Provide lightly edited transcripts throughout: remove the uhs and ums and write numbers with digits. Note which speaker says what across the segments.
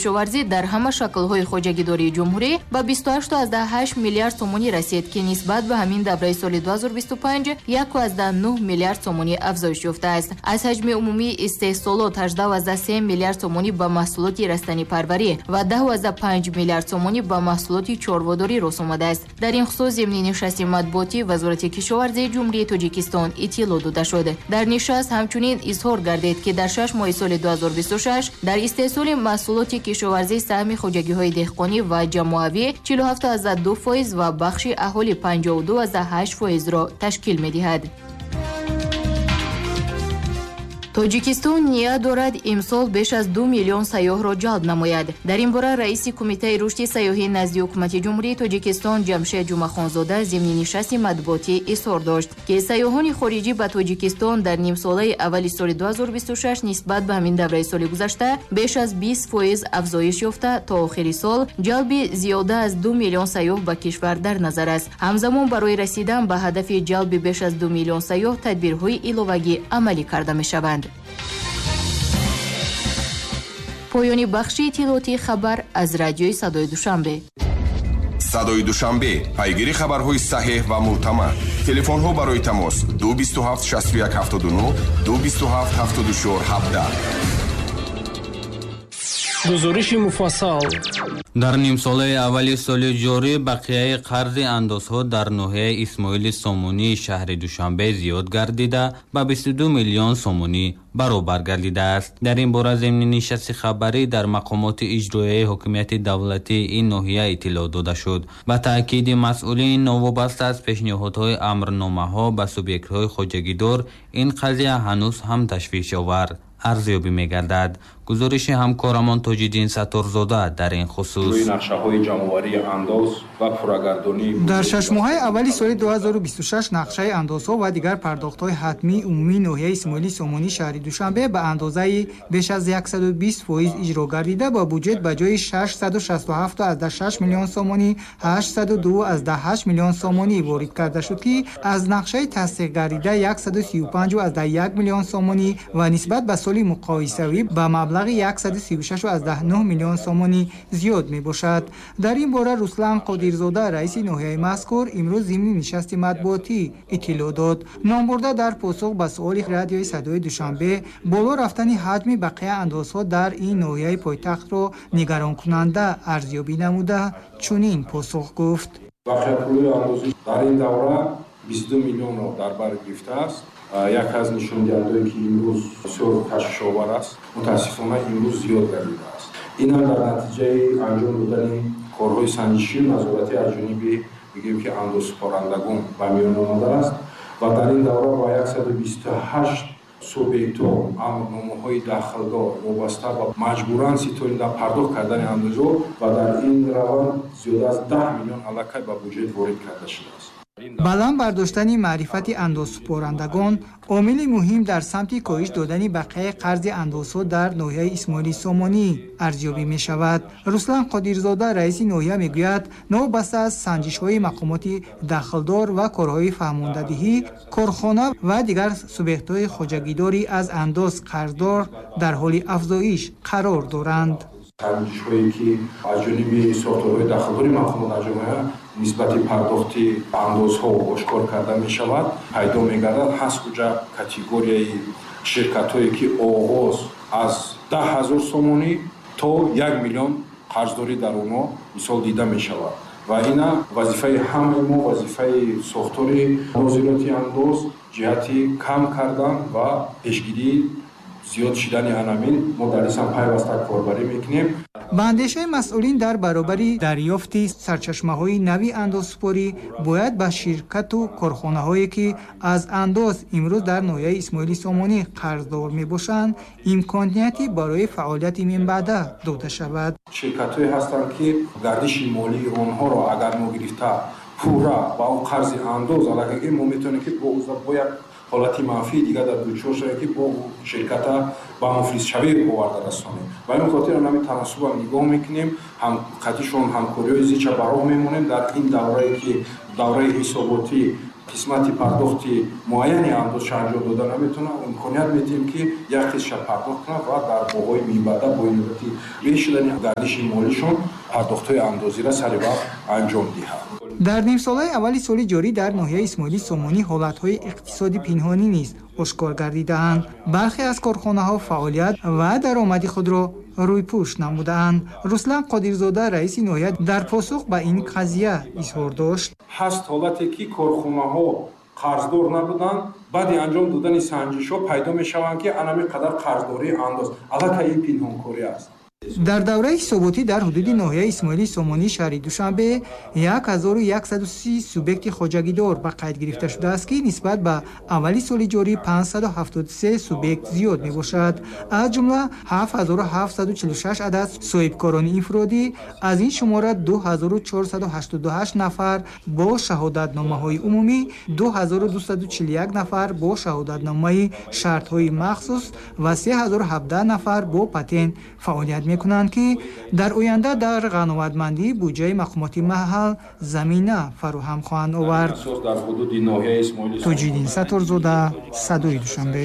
Speaker 1: кишоварзӣ дар ҳама шаклҳои хоҷагидории ҷумҳурӣ ба 28.8 миллиард сомонӣ расид, ки нисбат ба ҳамин давраи соли 2025 1.9 миллиард сомонӣ афзоиш ёфтааст. аз ҳаҷми умумии истеҳсолот 18.3 миллиард сомонӣ ба маҳсулоти растанипарварӣ ва 10.5 миллиард сомонӣ ба маҳсулоти чорводорӣ рос омадааст. дар ин хусус зимни нишасти матбуотии вазорати кишоварзии ҷумҳурии Тоҷикистон иттилоъ дода шуд. дар нишаст ҳамчунин изҳор гардид, ки дар 6 моҳи соли 2026 дар истеҳсоли маҳсулоти кишоварзӣ саҳми хоҷагиҳои деҳқонӣ ва ҷамоавӣ 47.2% ва бахши аҳолӣ 52.8%-ро ташкил медиҳад. Тоҷикистон ния дорад имсол беш аз 2 миллион сайёҳро ҷалб намояд. дар ин бора раиси кумитаи рушди сайёҳӣ назди ҳукумати ҷумҳурии Тоҷикистон Ҷамшед Ҷумъахонзода зимни нишасти матбуотӣ изҳор дошт, ки сайёҳони хориҷӣ ба Тоҷикистон дар нимсолаи аввали соли 2026 нисбат ба ҳамин давраи соли гузашта беш аз 20% афзоиш ёфта, то охири сол ҷалби зиёда аз 2 миллион сайёҳ ба кишвар дар назар аст. ҳамзамон барои расидан ба ҳадафи ҷалби беш аз 2 миллион сайёҳ тадбирҳои иловагӣ амалӣ карда мешаванд. поёни бахши иттилоъоти хабар аз радиои Садои Душанбе.
Speaker 2: Садои Душанбе, пайгири хабарҳои саҳеҳ ва мӯътамад. Телефонҳо барои тамос 227 61 79 227 74 17.
Speaker 3: гузориши муфассал.
Speaker 4: дар нимсолаи аввали соли ҷорӣ бақияи қарзи андозҳо дар ноҳияи Исмоили Сомонии шаҳри Душанбе зиёд гардида ба 22 миллион сомонӣ баробар гардидааст. дар ин бора зимни нишасти хабарӣ дар мақомоти иҷроияи ҳокимияти давлатии ин ноҳия иттилоъ дода шуд. ба таъкиди масъулин новобаста аз пешниҳодҳои амрномаҳо ба субъектҳои хоҷагидор, ин қазия ҳанӯз ҳам ташвишовар арзёбӣ мегардад. гузориши ҳамкорамон Тоҷиддин Сатторзода дар ин хусус.
Speaker 5: дар 6 моҳаи аввали соли 2026 нақшаи андозҳо ва дигар пардохтҳои ҳатмии умумии ноҳияи Исмоили Сомонии шаҳри Душанбе ба андозаи беш аз 120% иҷро гардида, ба буҷет ба ҷои 667.6 миллион сомонӣ 802.8 миллион сомонӣ ворид карда шуд, ки аз нақшаи тасдиқ гардида 135.1 миллион сомонӣ ва нисбат ба соли муқоисавӣ ба маблағи 136.9 миллион сомонӣ зиёд мебошад. дар ин бора Руслан Қодирзода, раиси ноҳияи мазкур, имрӯз зимни нишасти матбуотӣ иттилоъ дод. ном бурда дар посух ба суоли радиои Садои Душанбе, боло рафтани ҳаҷми бақия андозҳо дар ин ноҳияи пойтахтро нигаронкунанда арзёбӣ намуда, чунин посух гуфт.
Speaker 6: бақияпулии андозӣ дар ин давра 22 миллионро дар бар гирифтааст. як аз нишондиҳандое ки имрӯз бисёр ташвишовар аст, мутаассифона имрӯз зиёд гардидааст. инам дар натиҷаи анҷом додани корҳои санҷишӣ назорати аз ҷониби бигӯем ки андозсупорандагон ба миён омадааст ва дар ин давра ба 128 субъектҳо амрномаҳои дахлдор вобаста ба маҷбуран ситонида пардохт кардани андозҳо ва дар ин раванд зиёда аз 10 миллион аллакай ба буҷет ворид карда шудааст.
Speaker 5: баланд бардоштани маърифати андозсупорандагон омили муҳим дар самти коҳиш додани бақияи қарзи андозҳо дар ноҳияи Исмоили Сомонӣ арзёбӣ мешавад. Руслан Қодирзода, раиси ноҳия, мегӯяд, новобаста аз санҷишҳои мақомоти дахлдор ва корҳои фаҳмондадиҳӣ, корхона ва дигар субъектҳои хоҷагидорӣ аз андоз қарздор дар ҳоли афзоиш қарор доранд.
Speaker 6: санҷишҳое ки аз ҷониби сохторҳои дахлдори мақомот анҷом меояд нисбати пардохти андозҳо ошкор карда мешавад, пайдо мегардад. ҳаст куҷа категорияи ширкатҳое ки оғоз аз 10,000 сомонӣ то 1 миллион қарздорӣ дар онҳо мисол дида мешавад ва ина вазифаи ҳамаи мо, вазифаи сохтори нозироти андоз ҷиҳати кам кардан ва пешгирии зиёд шидани анамин мо дар исам пайваста корбарӣ мекунем.
Speaker 5: ба андешаи масъулин дар баробари дарёфти сарчашмаҳои нави андозсупорӣ бояд ба ширкату корхонаҳое ки аз андоз имрӯз дар ноҳияи Исмоили Сомонӣ қарздор мебошанд, имконияти барои фаъолияти минбаъда дода шавад.
Speaker 6: ширкатҳое ҳастанд ки гардиши молии онҳоро агар мо гирифта пурра ба он қарзи андоз аллакай мо метавонем ки бо як ҳолати манфии дигар дар дучор шавем ки бо ширката ба муфлисшавӣ оварда расонем. ба ин хотир ҳамин таносубам нигоҳ мекунем, ҳамкатишон ҳамкориҳои зича ба роҳ мемонем дар ин даврае ки давраи ҳисоботӣ қисмати пардохти муайяни андозша анҷом дода наметавонад, имконият медиҳем ки як қисмша пардохт кунад ва дар боғои мебаъда бо инобати беҳ шудани гардиши молишон пардохтҳои андозира сари вақт анҷом диҳад.
Speaker 5: дар нимсолаи аввали соли ҷорӣ дар ноҳияи Исмоили Сомонӣ ҳолатҳои иқтисоди пинҳонӣ низ ошкор гардидаанд. бархе аз корхонаҳо фаъолият ва даромади худро рӯйпӯш намудаанд. Руслан Қодирзода раиси ноҳия дар посух ба ин қазия изҳор дошт.
Speaker 6: ҳаст ҳолате ки корхонаҳо қарздор набуданд, баъди анҷом додани санҷишҳо пайдо мешаванд ки анами қадар қарздории андоз аллакай ин пинҳонкорӣ аст. дар давраи ҳисоботӣ дар ҳудуди ноҳияи Исмоили Сомонӣ шаҳри Душанбе 1130 субъекти хоҷагидор ба қайд гирифта шудааст ки нисбат ба аввали соли ҷорӣ 573 субъект зиёд мебошад. аз ҷумла 7746 адад соҳибкорони инфиродӣ, аз ин шумора 2488 нафар бо шаҳодатномаҳои умумӣ, 2241 нафар бо шаҳодатномаи шартҳои махсус ва 3017 нафар бо патент фаъолият мекунанд ки дар оянда дар ғановатмандии буҷаи мақомоти маҳал замина фароҳам хоҳанд овард. Тоҷиддин Сатторзода, Садои Душанбе.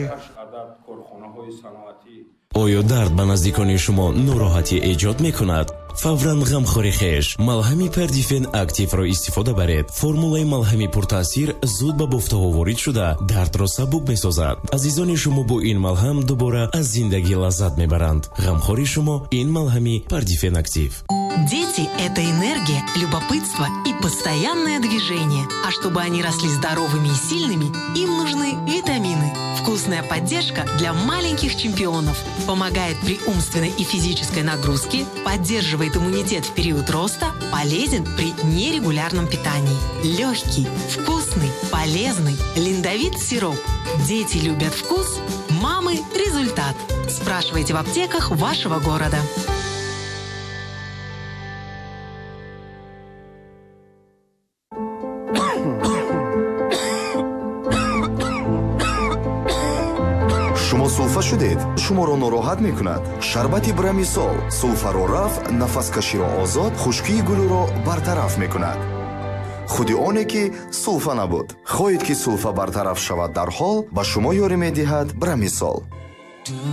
Speaker 7: оё дард ба наздикони шумо нороҳатӣ эҷод мекунад? фавран ғамхори хеш малҳами Perdifen активро истифода баред. формулаи малҳами пуртаъсир зуд ба бофтаҳо ворид шуда дардро сабук месозад. азизони шумо бо ин малҳам дубора аз зиндагӣ лаззат мебаранд. ғамхори шумо ин малҳами Perdifen актив.
Speaker 8: Дети – это энергия, любопытство и постоянное движение. А чтобы они росли здоровыми и сильными, им нужны витамины. Вкусная поддержка для маленьких чемпионов. Помогает при умственной и физической нагрузке, поддерживает иммунитет в период роста, полезен при нерегулярном питании. Легкий, вкусный, полезный, линдовит сироп. Дети любят вкус, мамы – результат. Спрашивайте в аптеках вашего города.
Speaker 9: шумо сулфа шудед? шуморо нороҳат мекунад? шарбати Брамисол сулфаро раф, нафаскаширо озод, хушкии гулӯро бартараф мекунад. худи оне ки сулфа набуд. хоҳед ки сулфа бартараф шавад дар ҳол, ба шумо ёрӣ медиҳад Брамисол.